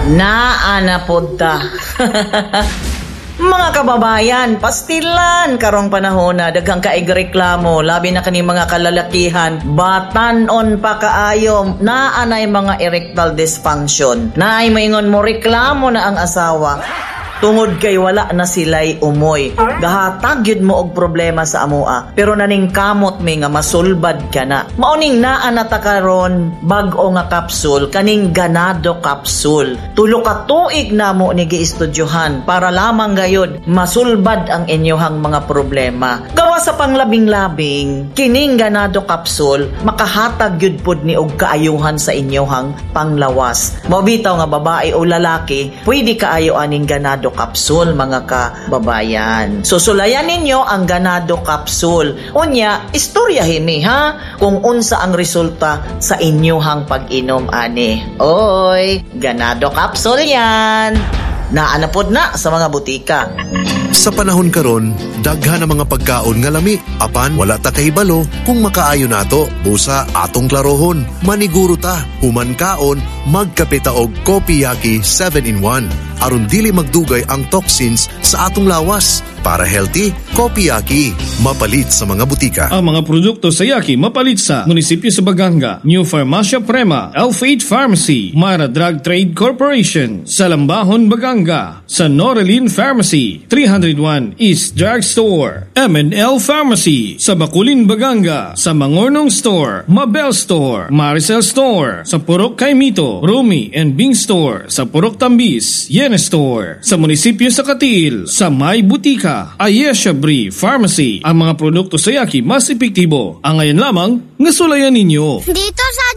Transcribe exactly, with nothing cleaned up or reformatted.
Naa na podta. Mga kababayan, pastilan karong panahon na daghang kaig reklamo, labi na kani mga kalalakihan, batanon pa kaayo, naanay mga erectile dysfunction. Naay maingon mo reklamo na ang asawa. Tungod kay wala na sila'y umoy. Gahatag yun mo og problema sa amoa. Pero naning kamot mi nga masulbad ka na. Mauning naa na ta karon bag-o nga kapsul, kaning ganado kapsul. Tulo ka tuig na mo ni giistudyohan para lamang gayud masulbad ang inyohang mga problema. Gawa sa panglabing-labing, kining ganado kapsul makahatag yun pod ni og kaayuhan sa inyohang panglawas. Mabitaw nga babae o lalaki, pwede kaayo aning ganado kapsul mga kababayan. Susulayan ninyo ang ganado kapsul. Unya, istoryahin mi ha kung unsa ang resulta sa inyohang pag-inom ani. Oy, ganado kapsul yan. Naanapod na sa mga butika. Sa panahon karon, daghan ang mga pagkaon nga lami. Apan wala ta kahibalo kung makaayo nato. Busa atong klarohon, maniguro ta. Human kaon, magkapita og Kopiyaki seven in one. Aron dili magdugay ang toxins sa atong lawas. Para healthy, Kopiyaki, mapalit sa mga butika. Ang mga produkto sa Yaki mapalit sa Munisipyo sa Baganga, New Farmacia Prema, Elf eight Pharmacy, Mara Drug Trade Corporation, sa Lambahon, Baganga, sa Norelin Pharmacy, three oh one East Drug Store, M and L Pharmacy, sa Bakulin, Baganga, sa Mangornong Store, Mabel Store, Maricel Store, sa Purok Kaimito, Rumi and Bing Store, sa Purok Tambis, Yene Store, sa Munisipyo sa Katil, sa May Butika, Ayesha Brie Pharmacy. Ang mga produkto sa Yaki mas epektibo. Ang ngayon lamang, nasulayan ninyo. Dito sa